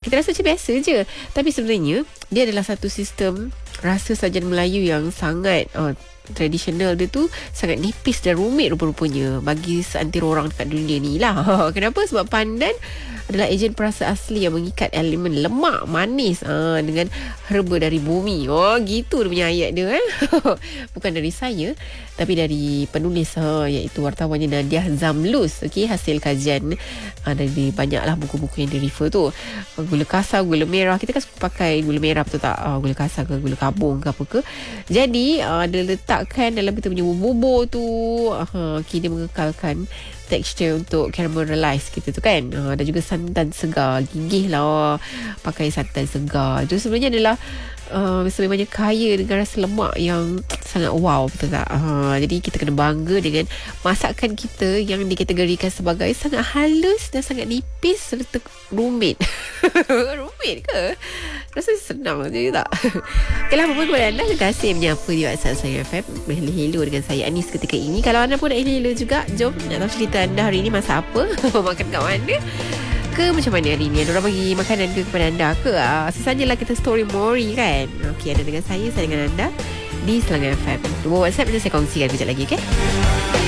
kita rasa macam biasa je. Tapi sebenarnya dia adalah satu sistem rasa sajian Melayu yang sangat tradisional. Dia tu sangat nipis dan rumit rupa-rupanya bagi seantero orang dekat dunia ni lah. Kenapa? Sebab pandan adalah ejen perasa asli yang mengikat elemen lemak manis dengan herba dari bumi. Gitu dia punya ayat dia. Bukan dari saya, tapi dari penulis iaitu wartawannya Nadiah Zamlus. Hasil kajian dari banyaklah buku-buku yang di refer tu. Gula kasar, gula merah. Kita kan suka pakai gula merah, betul tak? Gula kasar ke gula kabung ke apa ke. Jadi dia letakkan dalam kita punya bubur tu. Dia mengekalkan tekstur untuk caramelize kita tu kan. Dan juga santan segar. Gigih lah pakai santan segar. Itu sebenarnya adalah sebenarnya kaya dengan rasa lemak yang sangat wow, betul tak? Jadi kita kena bangga dengan masakan kita yang dikategorikan sebagai sangat halus dan sangat nipis serta rumit. Rumit ke? Rasa senang je tak? Okeylah, apa kepada anda, terima kasih menyapa di WhatsApp saya FM. Hello dengan saya Anis ketika ini. Kalau anda pun nak hello juga, jom nak tahu cerita anda hari ni masak apa, makan kat mana ke, macam mana hari ni, ada orang bagi makanan ke kepada anda ke. Sesajalah kita story mori kan. Okey, anda dengan saya dengan anda di Selangor FM. Nombor WhatsApp nanti saya kongsikan kejap lagi, okey?